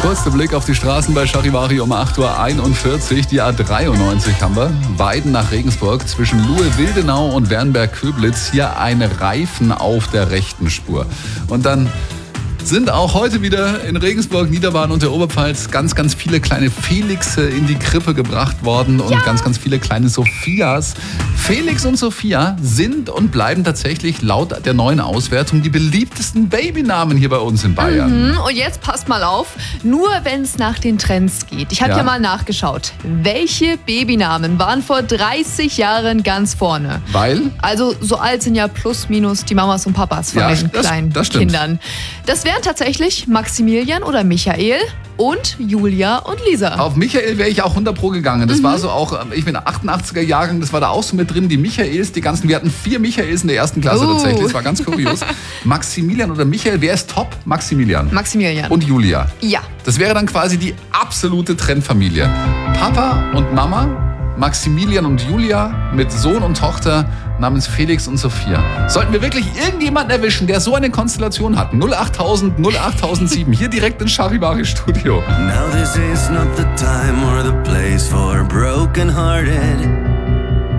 Kurz der Blick auf die Straßen bei Charivari um 8.41 Uhr. Die A93 haben wir. Weiden nach Regensburg zwischen Luhe-Wildenau und Wernberg-Köblitz. Hier ein Reifen auf der rechten Spur. Und dann sind auch heute wieder in Regensburg, Niederbayern und der Oberpfalz ganz, ganz viele kleine Felixe in die Krippe gebracht worden und ganz, ganz viele kleine Sophias. Felix und Sophia sind und bleiben tatsächlich laut der neuen Auswertung die beliebtesten Babynamen hier bei uns in Bayern. Und jetzt passt mal auf, nur wenn es nach den Trends geht. Ich habe ja mal nachgeschaut. Welche Babynamen waren vor 30 Jahren ganz vorne? Weil? Also so alt sind ja plus minus die Mamas und Papas von den kleinen Kindern. Das wären tatsächlich Maximilian oder Michael und Julia und Lisa. Auf Michael wäre ich auch 100 Pro gegangen. Das war so auch, ich bin 88er Jahrgang, das war da auch so mit drin, die Michaels, wir hatten 4 Michaels in der ersten Klasse tatsächlich, das war ganz kurios. Maximilian oder Michael, wer ist top? Maximilian. Maximilian. Und Julia. Ja. Das wäre dann quasi die absolute Trendfamilie. Papa und Mama, Maximilian und Julia mit Sohn und Tochter namens Felix und Sophia. Sollten wir wirklich irgendjemanden erwischen, der so eine Konstellation hat? 08000 08007, hier direkt ins Charivari Studio. Now this is not the time or the place for broken-hearted.